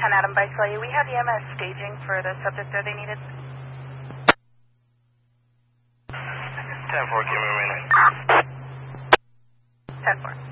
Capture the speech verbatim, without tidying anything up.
ten Adam by Celia. We have E M S staging for the subject that they needed. ten four, give me a minute. ten four.